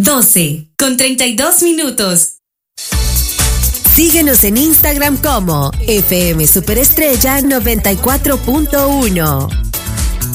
12:32. Síguenos en Instagram como FM Superestrella 94.1.